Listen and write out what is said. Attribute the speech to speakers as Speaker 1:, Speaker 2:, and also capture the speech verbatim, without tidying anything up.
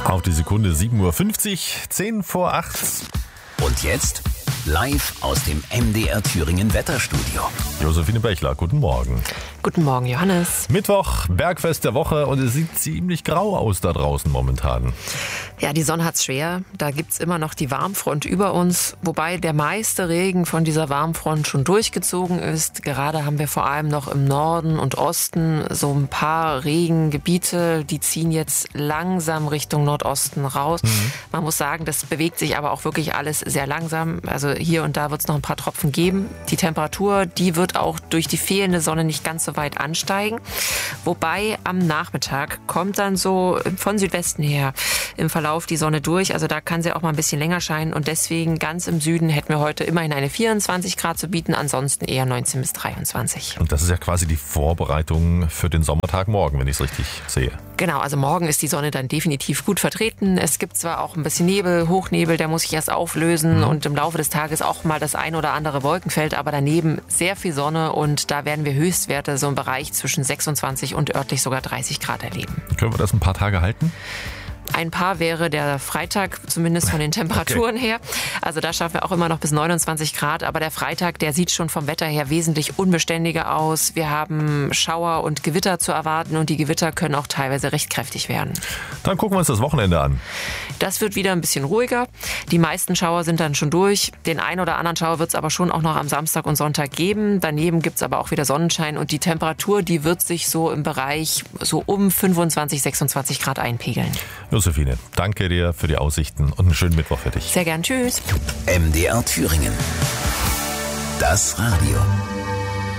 Speaker 1: Auf die Sekunde sieben Uhr fünfzig, zehn vor acht.
Speaker 2: Und jetzt live aus dem M D R Thüringen Wetterstudio.
Speaker 1: Josephine Bechler, guten Morgen.
Speaker 3: Guten Morgen, Johannes.
Speaker 1: Mittwoch, Bergfest der Woche und es sieht ziemlich grau aus da draußen momentan.
Speaker 3: Ja, die Sonne hat's schwer. Da gibt's immer noch die Warmfront über uns, wobei der meiste Regen von dieser Warmfront schon durchgezogen ist. Gerade haben wir vor allem noch im Norden und Osten so ein paar Regengebiete, die ziehen jetzt langsam Richtung Nordosten raus. Mhm. Man muss sagen, das bewegt sich aber auch wirklich alles sehr langsam. Also hier und da wird's noch ein paar Tropfen geben. Die Temperatur, die wird auch durch die fehlende Sonne nicht ganz so weit ansteigen. Wobei am Nachmittag kommt dann so von Südwesten her im Verlauf die Sonne durch. Also da kann sie auch mal ein bisschen länger scheinen. Und deswegen ganz im Süden hätten wir heute immerhin eine vierundzwanzig Grad zu bieten, ansonsten eher neunzehn bis dreiundzwanzig.
Speaker 1: Und das ist ja quasi die Vorbereitung für den Sommertag morgen, wenn ich es richtig sehe.
Speaker 3: Genau, also morgen ist die Sonne dann definitiv gut vertreten. Es gibt zwar auch ein bisschen Nebel, Hochnebel, der muss sich erst auflösen. Mhm. Und im Laufe des Tages auch mal das ein oder andere Wolkenfeld. Aber daneben sehr viel Sonne und da werden wir Höchstwerte so im Bereich zwischen sechsundzwanzig und örtlich sogar dreißig Grad erleben.
Speaker 1: Können wir das ein paar Tage halten?
Speaker 3: Ein paar wäre der Freitag, zumindest von den Temperaturen okay. her. Also da schaffen wir auch immer noch bis neunundzwanzig Grad. Aber der Freitag, der sieht schon vom Wetter her wesentlich unbeständiger aus. Wir haben Schauer und Gewitter zu erwarten und die Gewitter können auch teilweise recht kräftig werden.
Speaker 1: Dann gucken wir uns das Wochenende an.
Speaker 3: Das wird wieder ein bisschen ruhiger. Die meisten Schauer sind dann schon durch. Den einen oder anderen Schauer wird es aber schon auch noch am Samstag und Sonntag geben. Daneben gibt es aber auch wieder Sonnenschein und die Temperatur, die wird sich so im Bereich so um fünfundzwanzig, sechsundzwanzig Grad einpegeln.
Speaker 1: Josephine, danke dir für die Aussichten und einen schönen Mittwoch für dich.
Speaker 3: Sehr gern, tschüss.
Speaker 2: M D R Thüringen. Das Radio.